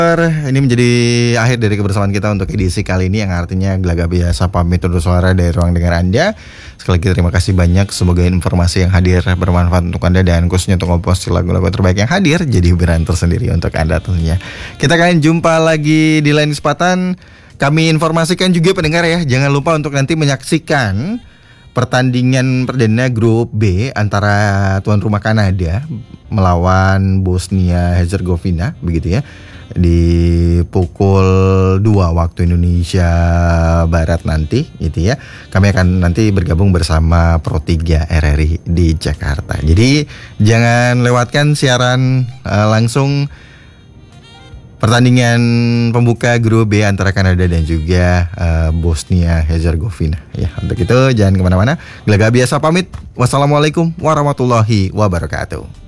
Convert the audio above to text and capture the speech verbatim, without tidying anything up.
Ini menjadi akhir dari kebersamaan kita untuk edisi kali ini, yang artinya Gelaga biasa pamit undur suara dari ruang dengar Anda. Sekali lagi terima kasih banyak. Semoga informasi yang hadir bermanfaat untuk Anda, dan khususnya untuk komposi lagu-lagu terbaik yang hadir jadi hiburan tersendiri untuk Anda tentunya. Kita akan jumpa lagi di lain kesempatan. Kami informasikan juga pendengar ya, jangan lupa untuk nanti menyaksikan pertandingan perdana grup B antara tuan rumah Kanada melawan Bosnia Herzegovina, begitu ya, di pukul dua waktu Indonesia Barat nanti, gitu ya. Kami akan nanti bergabung bersama Pro tiga R R I di Jakarta. Jadi jangan lewatkan siaran uh, langsung pertandingan pembuka grup B antara Kanada dan juga uh, Bosnia Herzegovina. Ya, untuk itu jangan kemana-mana. Gelaga biasa pamit. Wassalamualaikum warahmatullahi wabarakatuh.